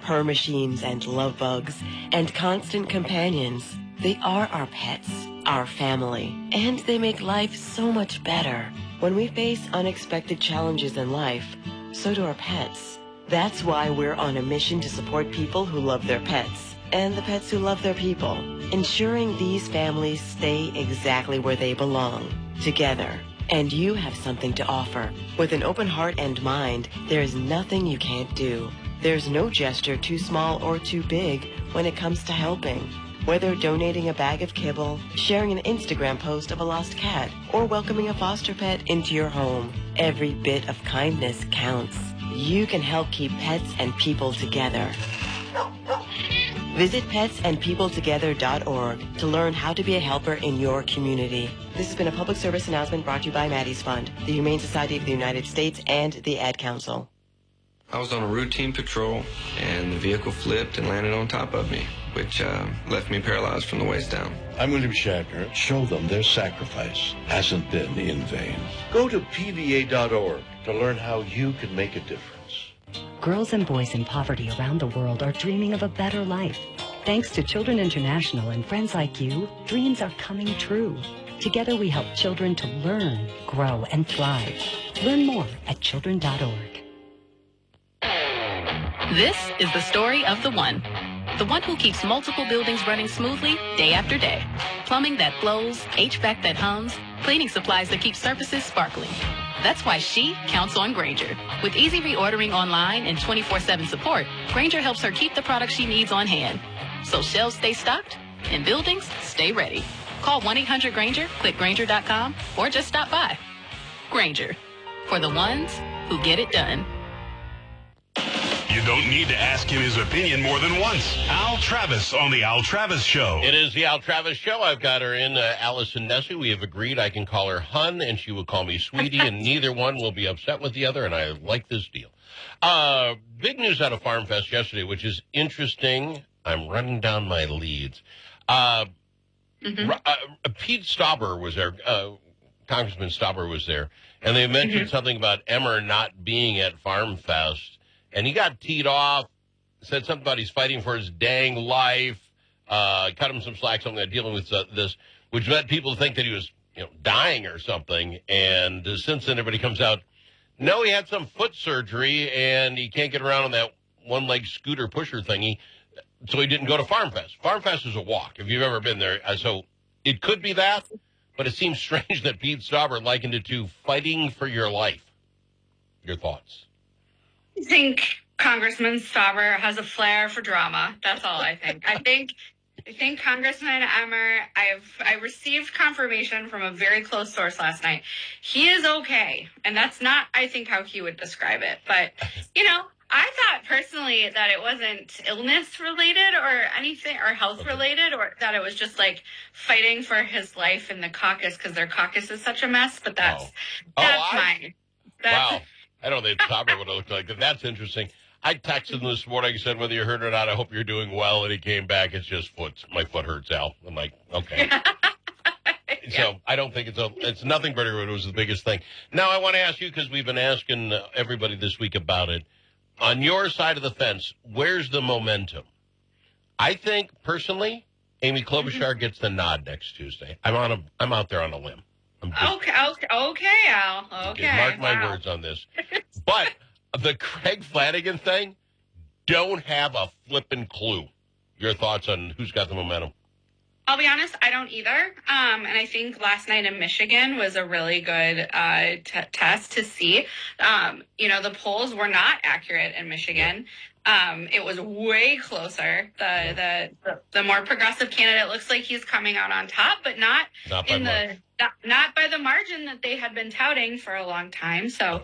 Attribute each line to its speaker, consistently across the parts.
Speaker 1: purr machines and love bugs, and constant companions. They are our pets, our family, and they make life so much better. When we face unexpected challenges in life, so do our pets. That's why we're on a mission to support people who love their pets and the pets who love their people, ensuring these families stay exactly where they belong, together. And you have something to offer. With an open heart and mind, there is nothing you can't do. There's no gesture too small or too big when it comes to helping. Whether donating a bag of kibble, sharing an Instagram post of a lost cat, or welcoming a foster pet into your home, every bit of kindness counts. You can help keep pets and people together. Visit petsandpeopletogether.org to learn how to be a helper in your community. This has been a public service announcement brought to you by Maddie's Fund, the Humane Society of the United States, and the Ad Council.
Speaker 2: I was on a routine patrol, and the vehicle flipped and landed on top of me, which left me paralyzed from the waist down.
Speaker 3: I'm William Shatner. Show them their sacrifice hasn't been in vain. Go to PVA.org to learn how you can make a difference.
Speaker 4: Girls and boys in poverty around the world are dreaming of a better life. Thanks to Children International and friends like you, dreams are coming true. Together we help children to learn, grow, and thrive. Learn more at children.org.
Speaker 5: This is the story of the one who keeps multiple buildings running smoothly day after day. Plumbing that flows, HVAC that hums, cleaning supplies that keep surfaces sparkling. That's why she counts on Grainger. With easy reordering online and 24/7 support, Grainger helps her keep the products she needs on hand. So shelves stay stocked and buildings stay ready. Call 1-800-GRAINGER, click Grainger.com, or just stop by. Grainger, for the ones who get it done.
Speaker 6: You don't need to ask him his opinion more than once. Al Travis on the Al Travis Show.
Speaker 7: It is the Al Travis Show. I've got her in, Allison Nessie. We have agreed I can call her Hun, and she will call me Sweetie, and neither one will be upset with the other, and I like this deal. Big news out of Farm Fest yesterday, which is interesting. I'm running down my leads. Pete Stauber was there. Congressman Stauber was there, and they mentioned something about Emmer not being at Farm Fest. And he got teed off, said something about he's fighting for his dang life, cut him some slack, something like dealing with this, which led people to think that he was, dying or something. And since then, everybody comes out, no, he had some foot surgery, and he can't get around on that one-leg scooter pusher thingy, so he didn't go to Farm Fest. Farm Fest is a walk, if you've ever been there. So it could be that, but it seems strange that Pete Stauber likened it to fighting for your life. Your thoughts?
Speaker 8: I think Congressman Stauber has a flair for drama. That's all I think. I think Congressman Emmer, I received confirmation from a very close source last night. He is okay. And that's not, I think, how he would describe it. But, I thought personally that it wasn't illness related or anything, or health related, or that it was just like fighting for his life in the caucus because their caucus is such a mess. But that's mine.
Speaker 7: Wow. I don't think Stauber would have looked like that. That's interesting. I texted him this morning. He said, whether you heard it or not, I hope you're doing well. And he came back. It's just my foot hurts, Al. I'm like, okay. So I don't think it's nothing but it was the biggest thing. Now I want to ask you, because we've been asking everybody this week about it. On your side of the fence, where's the momentum? I think personally, Amy Klobuchar gets the nod next Tuesday. I'm out there on a limb.
Speaker 8: Okay, Al. Okay.
Speaker 7: Mark my words on this. But the Craig Flanagan thing, don't have a flippin' clue. Your thoughts on who's got the momentum?
Speaker 8: I'll be honest, I don't either. And I think last night in Michigan was a really good test to see. The polls were not accurate in Michigan. It was way closer. The more progressive candidate looks like he's coming out on top, but not by the margin that they had been touting for a long time. So,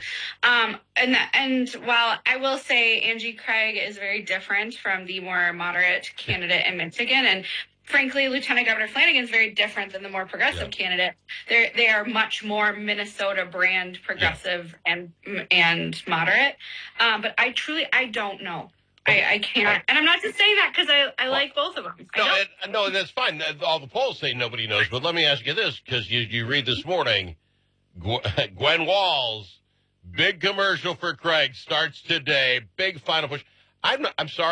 Speaker 8: and while I will say Angie Craig is very different from the more moderate candidate in Michigan, and frankly, Lieutenant Governor Flanagan is very different than the more progressive candidate. They are much more Minnesota brand progressive and moderate. But I don't know. I can't. And I'm not just saying that because I like both of them.
Speaker 7: No, that's fine. All the polls say nobody knows. But let me ask you this, because you read this morning, Gwen Walls, big commercial for Craig starts today. Big final push. I'm sorry.